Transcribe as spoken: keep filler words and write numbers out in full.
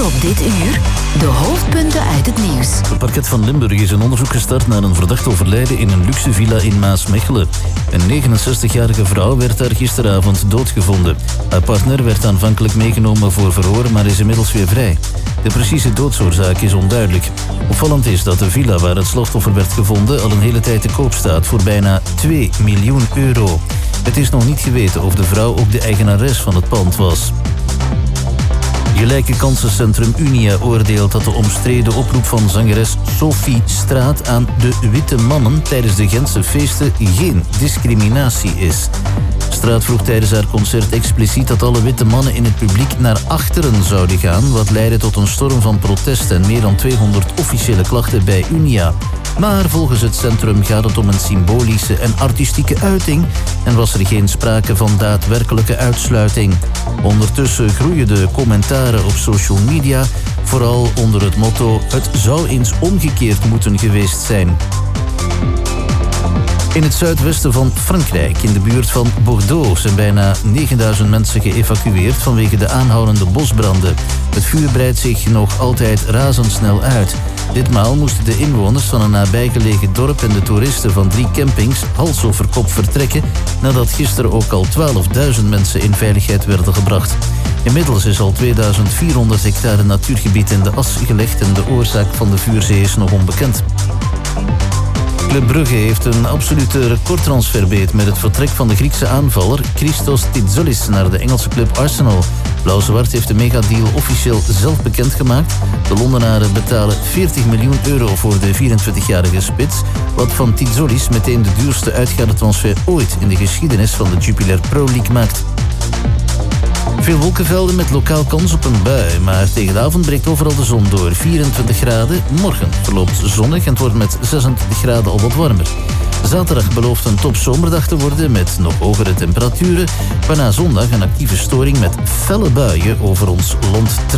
Op dit uur de hoofdpunten uit het nieuws. Het parket van Limburg is een onderzoek gestart naar een verdacht overlijden in een luxe villa in Maasmechelen. Een negenenzestigjarige vrouw werd daar gisteravond doodgevonden. Haar partner werd aanvankelijk meegenomen voor verhoor, maar is inmiddels weer vrij. De precieze doodsoorzaak is onduidelijk. Opvallend is dat de villa waar het slachtoffer werd gevonden al een hele tijd te koop staat voor bijna twee miljoen euro. Het is nog niet geweten of de vrouw ook de eigenares van het pand was. Gelijke kansencentrum Unia oordeelt dat de omstreden oproep van zangeres Sophie Straat aan de witte mannen tijdens de Gentse feesten geen discriminatie is. Straat vroeg tijdens haar concert expliciet dat alle witte mannen in het publiek naar achteren zouden gaan, wat leidde tot een storm van protest en meer dan tweehonderd officiële klachten bij Unia. Maar volgens het centrum gaat het om een symbolische en artistieke uiting en was er geen sprake van daadwerkelijke uitsluiting. Ondertussen groeien de commentaren op social media, vooral onder het motto "het zou eens omgekeerd moeten geweest zijn". In het zuidwesten van Frankrijk, in de buurt van Bordeaux, zijn bijna negenduizend mensen geëvacueerd vanwege de aanhoudende bosbranden. Het vuur breidt zich nog altijd razendsnel uit. Ditmaal moesten de inwoners van een nabijgelegen dorp en de toeristen van drie campings hals over kop vertrekken, nadat gisteren ook al twaalfduizend mensen in veiligheid werden gebracht. Inmiddels is al tweeduizend vierhonderd hectare natuurgebied in de as gelegd en de oorzaak van de vuurzee is nog onbekend. Club Brugge heeft een absolute recordtransferbeet met het vertrek van de Griekse aanvaller Christos Tsitsipas naar de Engelse club Arsenal. Blauw-Zwart heeft de megadeal officieel zelf bekendgemaakt. De Londenaren betalen veertig miljoen euro voor de vierentwintigjarige spits, wat van Tsitsipas meteen de duurste uitgaande transfer ooit in de geschiedenis van de Jupiler Pro League maakt. Veel wolkenvelden met lokaal kans op een bui, maar tegen de avond breekt overal de zon door. vierentwintig graden, morgen verloopt zonnig en het wordt met zesentwintig graden al wat warmer. Zaterdag belooft een topzomerdag te worden met nog hogere temperaturen, waarna zondag een actieve storing met felle buien over ons land trekt.